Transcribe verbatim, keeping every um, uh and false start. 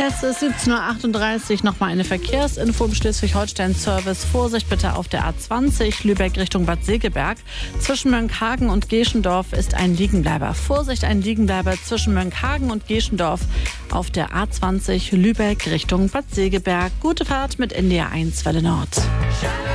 Es ist siebzehn Uhr achtunddreißig. Nochmal eine Verkehrsinfo im Schleswig-Holstein-Service. Vorsicht bitte auf der A zwanzig, Lübeck Richtung Bad Segeberg. Zwischen Mönckehagen und Geschendorf ist ein Liegenbleiber. Vorsicht, ein Liegenbleiber zwischen Mönckehagen und Geschendorf auf der A zwanzig, Lübeck Richtung Bad Segeberg. Gute Fahrt mit N D R eins Welle Nord.